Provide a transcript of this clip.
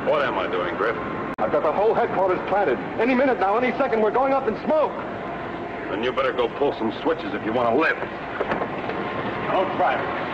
What am I doing, Griff? I've got the whole headquarters planted. Any minute now, any second, we're going up in smoke. Then you better go pull some switches if you want to live. Don't try it.